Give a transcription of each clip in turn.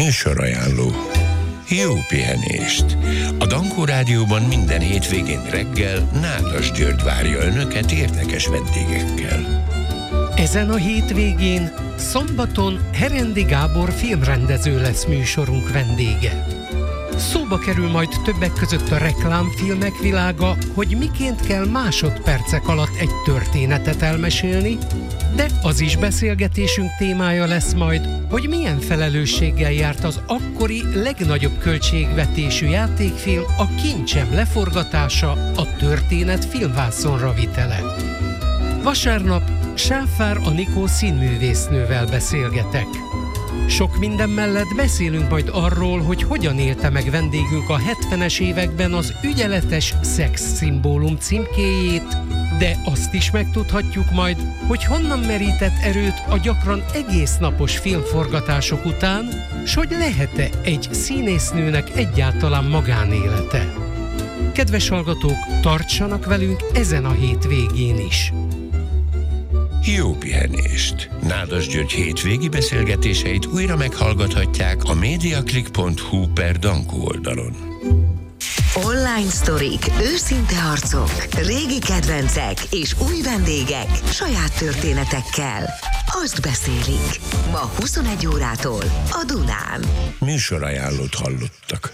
Műsorajánló. Jó pihenést! A Dankó Rádióban minden hétvégén reggel Nádas György várja Önöket érdekes vendégekkel. Ezen a hétvégén, szombaton Herendi Gábor filmrendező lesz műsorunk vendége. Szóba kerül majd többek között a reklámfilmek világa, hogy miként kell másodpercek alatt egy történetet elmesélni, de az is beszélgetésünk témája lesz majd, hogy milyen felelősséggel járt az akkori legnagyobb költségvetésű játékfilm, a Kincsem leforgatása, a történet filmvászonra vitele. Vasárnap Sáfár Anikó színművésznővel beszélgetek. Sok minden mellett beszélünk majd arról, hogy hogyan élte meg vendégünk a 70-es években az ügyeletes szexszimbólum címkéjét, de azt is megtudhatjuk majd, hogy honnan merített erőt a gyakran egész napos filmforgatások után, s hogy lehet-e egy színésznőnek egyáltalán magánélete. Kedves hallgatók, tartsanak velünk ezen a hétvégén is! Jó pihenést! Nádas György hétvégi beszélgetéseit újra meghallgathatják a mediaclick.hu/Dankó oldalon. Online sztorik, őszinte arcok, régi kedvencek és új vendégek saját történetekkel. Azt beszélik. Ma 21 órától a Dunán. Műsorajánlót hallottak.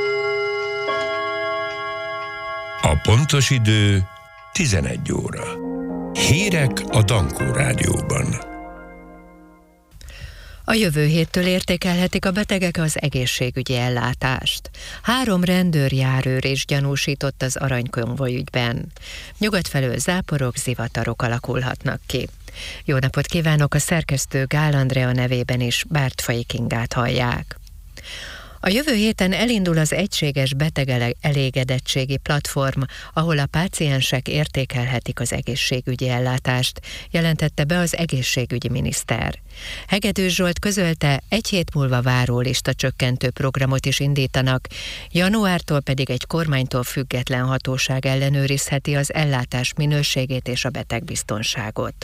A pontos idő 11 óra. Hírek a Dankó Rádióban. A jövő héttől értékelhetik a betegek az egészségügyi ellátást. 3 rendőrjárőr is gyanúsított az aranykonvoj ügyben. Nyugat felől záporok, zivatarok alakulhatnak ki. Jó napot kívánok, a szerkesztő Gál Andrea nevében is Bártfai Kingát hallják. A jövő héten elindul az egységes beteg elégedettségi platform, ahol a páciensek értékelhetik az egészségügyi ellátást, jelentette be az egészségügyi miniszter. Hegedűs Zsolt közölte, 1 hét múlva várólista csökkentő programot is indítanak, januártól pedig egy kormánytól független hatóság ellenőrizheti az ellátás minőségét és a betegbiztonságot.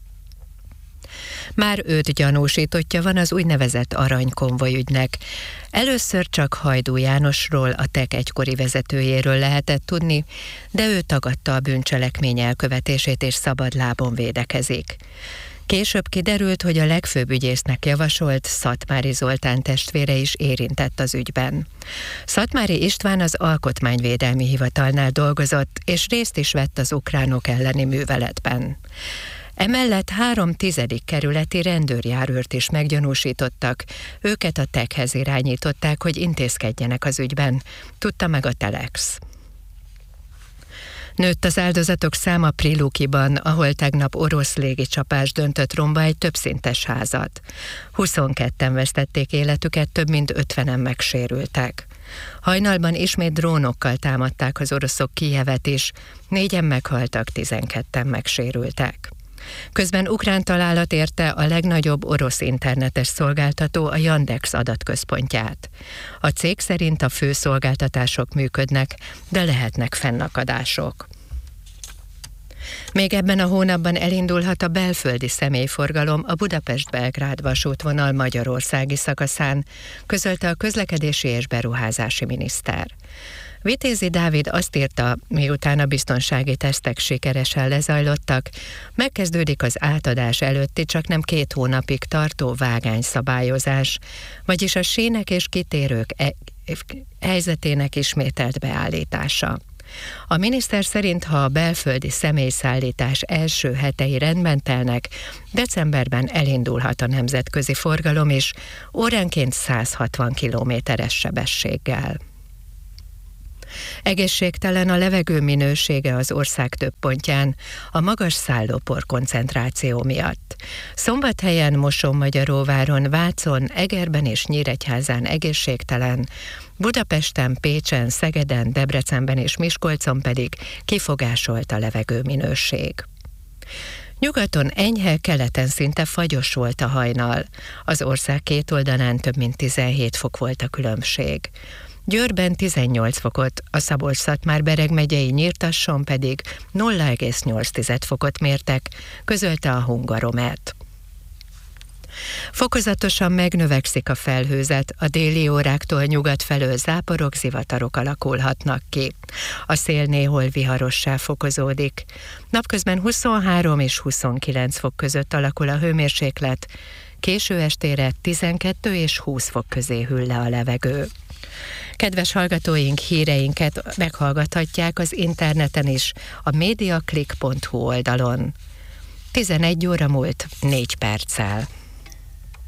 Már 5 gyanúsítottja van az úgynevezett aranykonvoj ügynek. Először csak Hajdú Jánosról, a TEK egykori vezetőjéről lehetett tudni, de ő tagadta a bűncselekmény elkövetését és szabadlábon védekezik. Később kiderült, hogy a legfőbb ügyésznek javasolt Szatmári Zoltán testvére is érintett az ügyben. Szatmári István az Alkotmányvédelmi Hivatalnál dolgozott, és részt is vett az ukránok elleni műveletben. Emellett 3 10. kerületi rendőrjárőrt is meggyanúsítottak, őket a TEK-hez irányították, hogy intézkedjenek az ügyben, tudta meg a Telex. Nőtt az áldozatok száma Prilukiban, ahol tegnap orosz légicsapás döntött romba egy többszintes házat. 22-en vesztették életüket, több mint 50-en megsérültek. Hajnalban ismét drónokkal támadták az oroszok Kijevet is, 4-en meghaltak, 12-en megsérültek. Közben ukrán találat érte a legnagyobb orosz internetes szolgáltató, a Yandex adatközpontját. A cég szerint a fő szolgáltatások működnek, de lehetnek fennakadások. Még ebben a hónapban elindulhat a belföldi személyforgalom a Budapest-Belgrád vasútvonal magyarországi szakaszán, közölte a közlekedési és beruházási miniszter. Vitézi Dávid azt írta, miután a biztonsági tesztek sikeresen lezajlottak, megkezdődik az átadás előtti csaknem 2 hónapig tartó vágányszabályozás, vagyis a sínek és kitérők helyzetének ismételt beállítása. A miniszter szerint, ha a belföldi személyszállítás első hetei rendben telnek, decemberben elindulhat a nemzetközi forgalom is, óránként 160 km/s sebességgel. Egészségtelen a levegő minősége az ország több pontján a magas szállópor koncentráció miatt. Szombathelyen, Mosonmagyaróváron, Vácon, Egerben és Nyíregyházán egészségtelen, Budapesten, Pécsen, Szegeden, Debrecenben és Miskolcon pedig kifogásolt a levegő minőség. Nyugaton enyhe, keleten szinte fagyos volt a hajnal. Az ország 2 oldalán több mint 17 fok volt a különbség. Győrben 18 fokot, a Szabolcs-Szatmár-Bereg megyei Nyírtasson pedig 0,8 fokot mértek, közölte a Hungaromet. Fokozatosan megnövekszik a felhőzet, a déli óráktól nyugat felől záporok, zivatarok alakulhatnak ki. A szél néhol viharossá fokozódik. Napközben 23 és 29 fok között alakul a hőmérséklet, késő estére 12 és 20 fok közé hűl le a levegő. Kedves hallgatóink, híreinket meghallgathatják az interneten is, a mediaclick.hu oldalon. 11 óra múlt 4 perccel.